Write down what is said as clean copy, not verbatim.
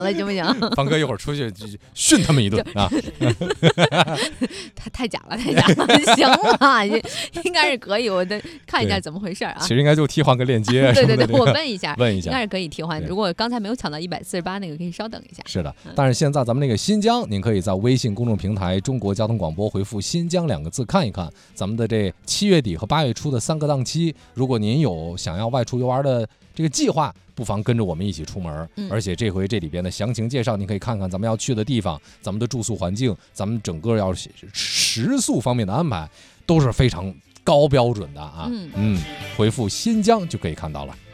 了，行不行？ 方哥一会儿出去训他们一顿啊！ 太假了，太假了，行了，应该是可以，我得看一下怎么回事啊。 其实应该就替换个链接。 对对对，我问一下， 应该是可以替换。如果刚才没有抢到148那个，可以稍等一下。 是的，但是现在咱们那个新疆，您可以在微信公众平台中国交通广播回复新疆2个字看一看咱们的这7月底和8月初的3个档期。如果您有想要外出游玩的这个计划，不妨跟着我们一起出门。而且这回这里边的详情介绍，你可以看看咱们要去的地方，咱们的住宿环境，咱们整个要食宿方面的安排都是非常高标准的啊。回复新疆就可以看到了。